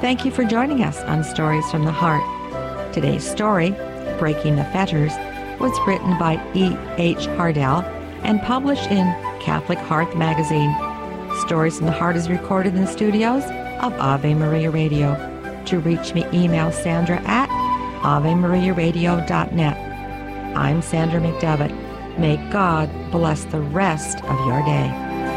Thank you for joining us on Stories from the Heart. Today's story, Breaking the Fetters, was written by E.H. Hardell and published in Catholic Hearth magazine. Stories from the Heart is recorded in the studios of Ave Maria Radio. To reach me, email Sandra at AveMariaRadio.net. I'm Sandra McDevitt. May God bless the rest of your day.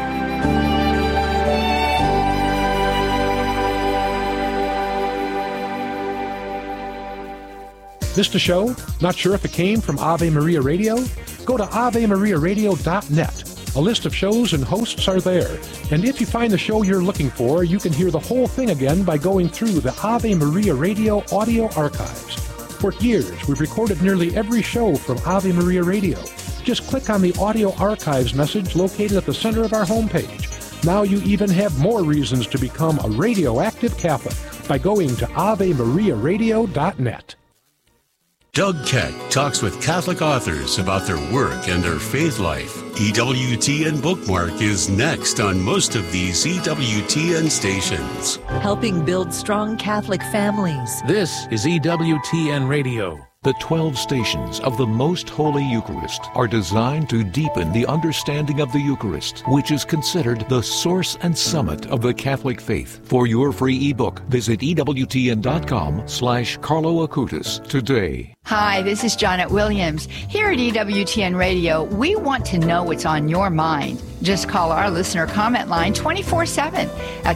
Missed a show? Not sure if it came from Ave Maria Radio? Go to AveMariaRadio.net. A list of shows and hosts are there. And if you find the show you're looking for, you can hear the whole thing again by going through the Ave Maria Radio audio archives. For years, we've recorded nearly every show from Ave Maria Radio. Just click on the audio archives message located at the center of our homepage. Now you even have more reasons to become a radioactive Catholic by going to AveMariaRadio.net. Doug Keck talks with Catholic authors about their work and their faith life. EWTN Bookmark is next on most of these EWTN stations. Helping build strong Catholic families. This is EWTN Radio. The 12 stations of the Most Holy Eucharist are designed to deepen the understanding of the Eucharist, which is considered the source and summit of the Catholic faith. For your free ebook, visit EWTN.com/Carlo Acutis today. Hi, this is Janet Williams. Here at EWTN Radio, we want to know what's on your mind. Just call our listener comment line 24/7 at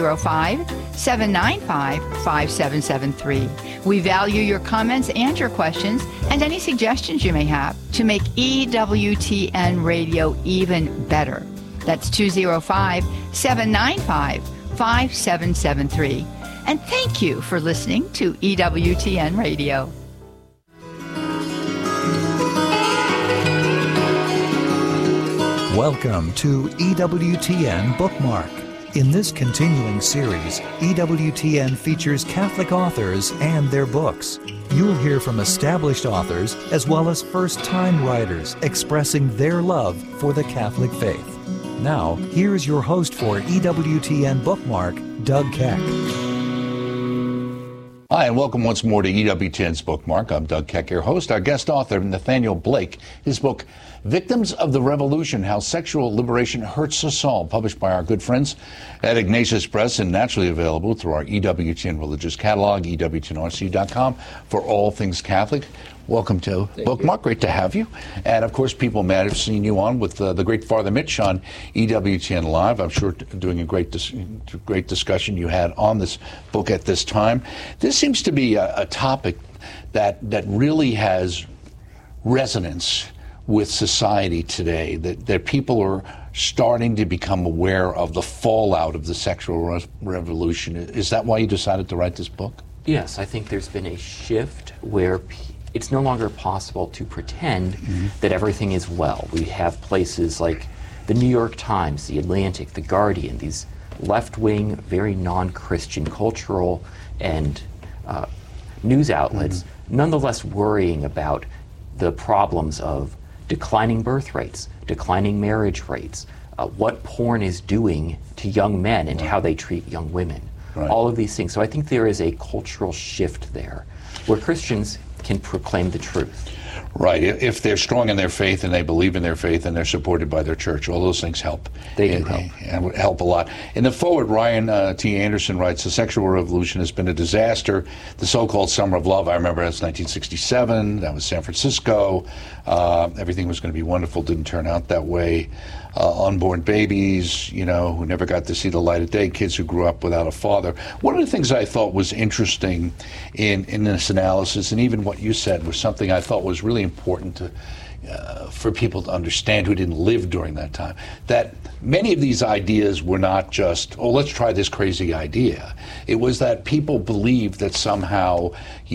205-795-5773. We value your comments and your questions and any suggestions you may have to make EWTN Radio even better. That's 205-795-5773. And thank you for listening to EWTN Radio. Welcome to EWTN Bookmark. In this continuing series, EWTN features Catholic authors and their books. You'll hear from established authors as well as first-time writers expressing their love for the Catholic faith. Now, here's your host for EWTN Bookmark, Doug Keck. Hi, and welcome once more to EWTN's Bookmark. I'm Doug Keck, your host. Our guest author, Nathaniel Blake, his book, Victims of the Revolution, How Sexual Liberation Hurts Us All, published by our good friends at Ignatius Press and naturally available through our EWTN Religious Catalog, EWTNRC.com, for all things Catholic. Welcome to Bookmark. Great to have you. And, of course, people might have seen you on with the great Father Mitch on EWTN Live. I'm sure doing a great discussion you had on this book at this time. This seems to be a topic that really has resonance with society today, that people are starting to become aware of the fallout of the sexual revolution. Is that why you decided to write this book? Yes, I think there's been a shift where it's no longer possible to pretend that everything is well. We have places like the New York Times, the Atlantic, the Guardian, these left-wing, very non-Christian cultural and news outlets, nonetheless worrying about the problems of declining birth rates, declining marriage rates, what porn is doing to young men and how they treat young women. All of these things. So I think there is a cultural shift there where Christians can proclaim the truth. Right. If they're strong in their faith and they believe in their faith and they're supported by their church, all those things help. They do help. And would help a lot. In the foreword, Ryan T. Anderson writes, the sexual revolution has been a disaster. The so-called Summer of Love, I remember that's 1967. That was San Francisco. Everything was going to be wonderful. Didn't turn out that way. Unborn babies, who never got to see the light of day, kids who grew up without a father. One of the things I thought was interesting in this analysis, and even what you said, was something I thought was really important for people to understand who didn't live during that time, that many of these ideas were not just, let's try this crazy idea. It was that people believed that somehow,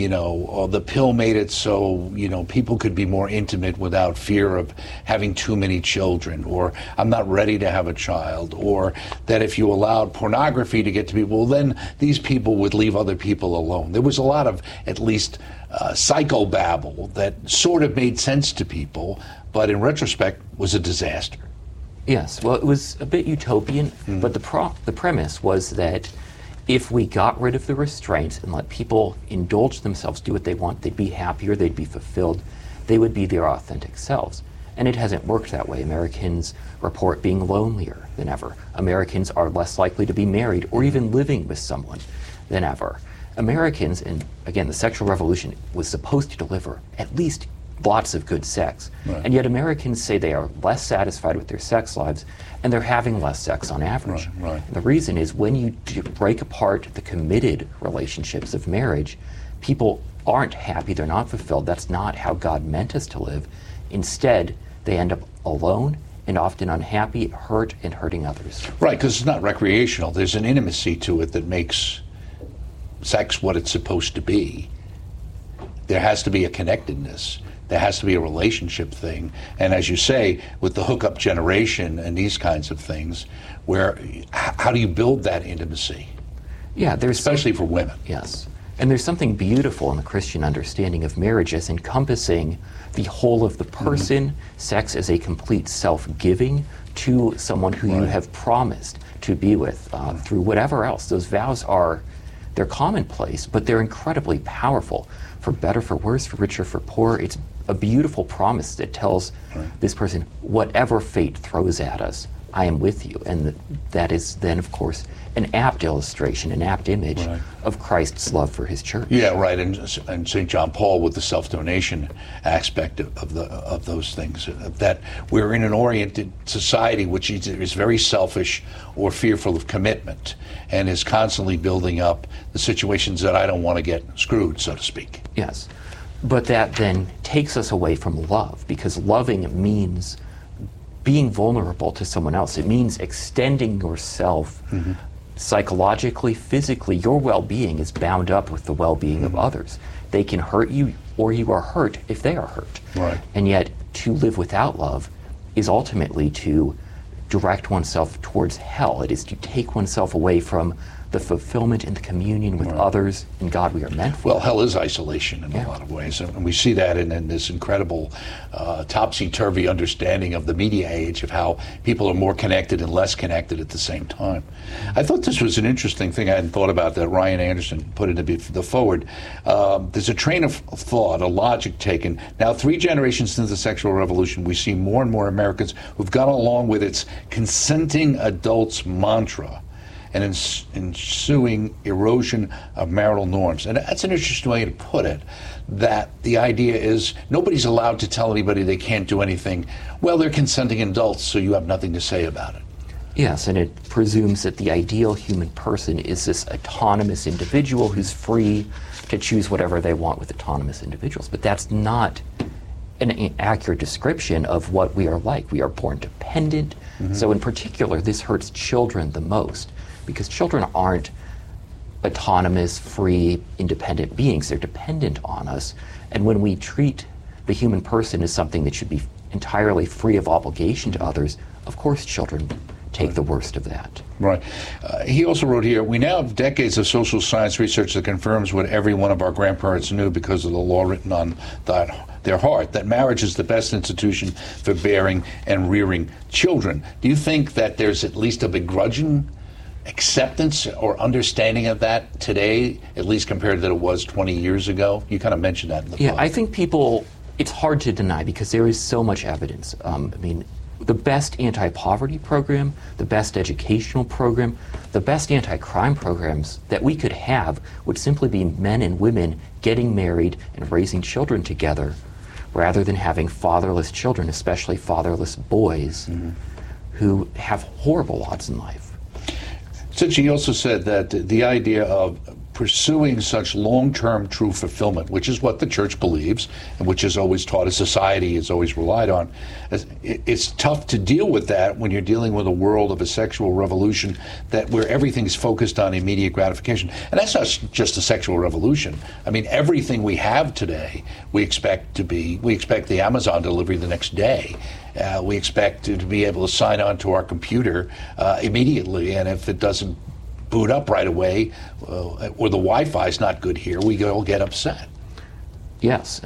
the pill made it so, people could be more intimate without fear of having too many children, or I'm not ready to have a child, or that if you allowed pornography to get to people, then these people would leave other people alone. There was a lot of, at least, psychobabble that sort of made sense to people, but in retrospect was a disaster. Yes, well, it was a bit utopian, but the premise was that if we got rid of the restraints and let people indulge themselves, do what they want, they'd be happier, they'd be fulfilled, they would be their authentic selves. And it hasn't worked that way. Americans report being lonelier than ever. Americans are less likely to be married or even living with someone than ever. Americans, and again, the sexual revolution was supposed to deliver at least lots of good sex. Right. And yet Americans say they are less satisfied with their sex lives and they're having less sex on average. Right. And the reason is when you break apart the committed relationships of marriage, people aren't happy, they're not fulfilled. That's not how God meant us to live. Instead, they end up alone and often unhappy, hurt, and hurting others. Right, because it's not recreational. There's an intimacy to it that makes sex what it's supposed to be. There has to be a connectedness. There has to be a relationship thing. And as you say, with the hookup generation and these kinds of things, how do you build that intimacy? Yeah, especially for women. Yes. And there's something beautiful in the Christian understanding of marriage as encompassing the whole of the person, sex as a complete self-giving to someone who you have promised to be with through whatever else. Those vows they're commonplace, but they're incredibly powerful. For better, for worse, for richer, for poorer. It's a beautiful promise that tells this person, whatever fate throws at us, I am with you. And that is then, of course, an apt illustration, an apt image of Christ's love for his church. Yeah, right. And St. John Paul with the self-donation aspect of those things, that we're in an oriented society which is very selfish or fearful of commitment and is constantly building up the situations that I don't want to get screwed, so to speak. Yes. But that then takes us away from love, because loving means being vulnerable to someone else. It means extending yourself psychologically, physically. Your well-being is bound up with the well-being of others. They can hurt you, or you are hurt if they are hurt. Right. And yet, to live without love is ultimately to direct oneself towards hell. It is to take oneself away from the fulfillment and the communion with others and God we are meant for. Well, hell is isolation in a lot of ways, and we see that in this incredible topsy-turvy understanding of the media age of how people are more connected and less connected at the same time. I thought this was an interesting thing I hadn't thought about that Ryan Anderson put into the forward. There's a train of thought, a logic taken. Now, 3 generations since the sexual revolution, we see more and more Americans who've gone along with its consenting adults mantra and ensuing erosion of marital norms. And that's an interesting way to put it, that the idea is nobody's allowed to tell anybody they can't do anything. Well, they're consenting adults, so you have nothing to say about it. Yes, and it presumes that the ideal human person is this autonomous individual who's free to choose whatever they want with autonomous individuals. But that's not an accurate description of what we are like. We are born dependent. So in particular, this hurts children the most, because children aren't autonomous, free, independent beings. They're dependent on us. And when we treat the human person as something that should be entirely free of obligation to others, of course children take the worst of that. Right. He also wrote here, we now have decades of social science research that confirms what every one of our grandparents knew because of the law written on their heart, that marriage is the best institution for bearing and rearing children. Do you think that there's at least a begrudging acceptance or understanding of that today, at least compared to what it was 20 years ago? You kind of mentioned that in the book. I think it's hard to deny because there is so much evidence. The best anti-poverty program, the best educational program, the best anti-crime programs that we could have would simply be men and women getting married and raising children together rather than having fatherless children, especially fatherless boys who have horrible lots in life. He also said that the idea of pursuing such long-term true fulfillment, which is what the church believes and which is always taught, as society has always relied on, it's tough to deal with that when you're dealing with a world of a sexual revolution where everything's focused on immediate gratification. And that's not just a sexual revolution. I mean, everything we have today, we expect the Amazon delivery the next day. We expect to be able to sign on to our computer immediately, and if it doesn't boot up right away, or the Wi-Fi is not good here, we all get upset. Yes,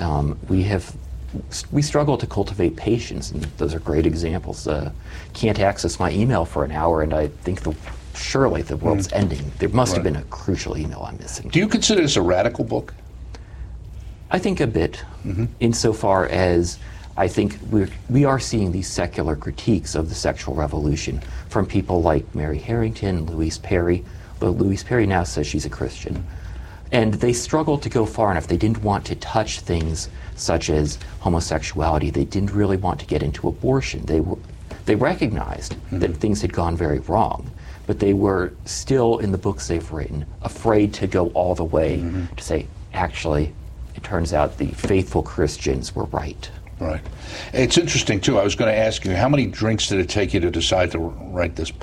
we struggle to cultivate patience, and those are great examples. Can't access my email for an hour, and I think surely the world's ending. There must have been a crucial email I'm missing. Do you consider this a radical book? I think a bit, insofar as I think we are seeing these secular critiques of the sexual revolution from people like Mary Harrington, Louise Perry. Though Louise Perry now says she's a Christian. And they struggled to go far enough. They didn't want to touch things such as homosexuality. They didn't really want to get into abortion. They recognized that things had gone very wrong, but they were still, in the books they've written, afraid to go all the way to say, actually, it turns out the faithful Christians were right. Right. It's interesting, too. I was going to ask you, how many drinks did it take you to decide to write this book?